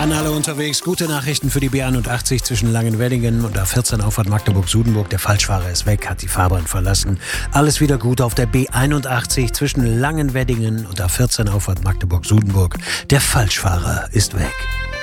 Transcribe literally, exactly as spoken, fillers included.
An alle unterwegs, gute Nachrichten für die B einundachtzig zwischen Langenweddingen und A vierzehn Auffahrt Magdeburg-Sudenburg. Der Falschfahrer ist weg, hat die Fahrbahn verlassen. Alles wieder gut auf der B einundachtzig zwischen Langenweddingen und A vierzehn Auffahrt Magdeburg-Sudenburg. Der Falschfahrer ist weg.